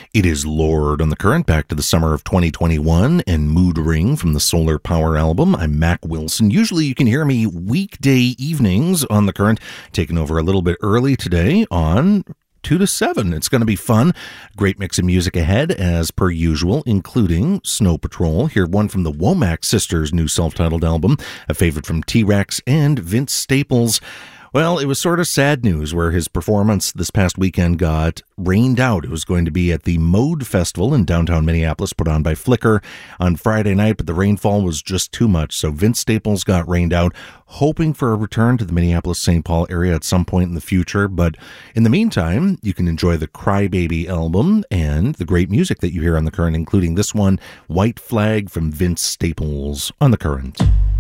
It is Lord on the Current, back to the summer of 2021, and Mood Ring from the Solar Power album. I'm Mac Wilson. Usually you can hear me weekday evenings on the Current, taking over a little bit early today on 2 to 7. It's going to be fun. Great mix of music ahead, as per usual, including Snow Patrol. Hear one from the Womack Sisters' new self-titled album, a favorite from T-Rex and Vince Staples. Well, it was sort of sad news where his performance this past weekend got rained out. It was going to be at the Mode Festival in downtown Minneapolis, put on by Flickr on Friday night, but the rainfall was just too much, so Vince Staples got rained out, hoping for a return to the Minneapolis-St. Paul area at some point in the future. But in the meantime, you can enjoy the Crybaby album and the great music that you hear on the Current, including this one, White Flag from Vince Staples on the Current.